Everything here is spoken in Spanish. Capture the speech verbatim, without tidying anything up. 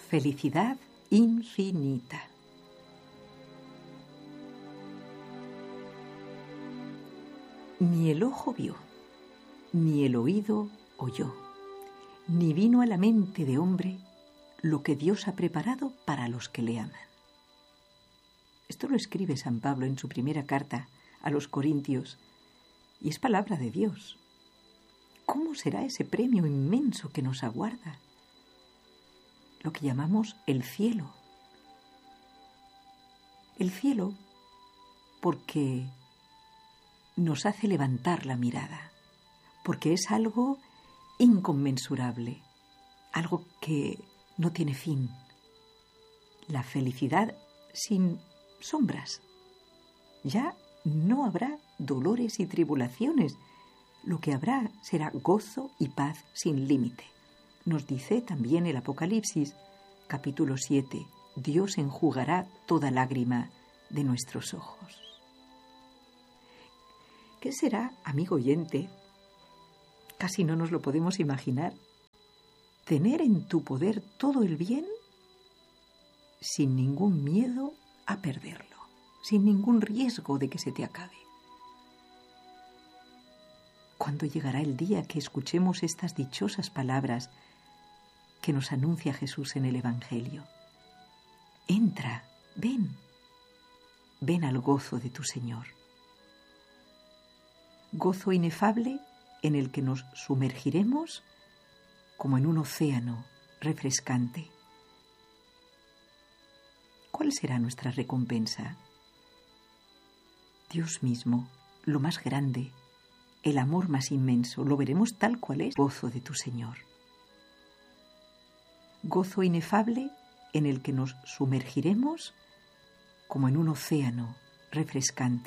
Felicidad infinita. Ni el ojo vio, ni el oído oyó, ni vino a la mente de hombre lo que Dios ha preparado para los que le aman. Esto lo escribe San Pablo en su primera carta a los Corintios, y es palabra de Dios. ¿Cómo será ese premio inmenso que nos aguarda? Lo que llamamos el cielo. El cielo porque nos hace levantar la mirada, porque es algo inconmensurable, algo que no tiene fin. La felicidad sin sombras. Ya no habrá dolores y tribulaciones. Lo que habrá será gozo y paz sin límite. Nos dice también el Apocalipsis, capítulo siete, Dios enjugará toda lágrima de nuestros ojos. ¿Qué será, amigo oyente? Casi no nos lo podemos imaginar. Tener en tu poder todo el bien sin ningún miedo a perderlo, sin ningún riesgo de que se te acabe. ¿Cuándo llegará el día que escuchemos estas dichosas palabras que nos anuncia Jesús en el Evangelio? Entra, ven, ven al gozo de tu Señor. Gozo inefable en el que nos sumergiremos como en un océano refrescante. ¿Cuál será nuestra recompensa? Dios mismo, lo más grande, el amor más inmenso, lo veremos tal cual es, gozo de tu Señor. Gozo inefable en el que nos sumergiremos como en un océano refrescante.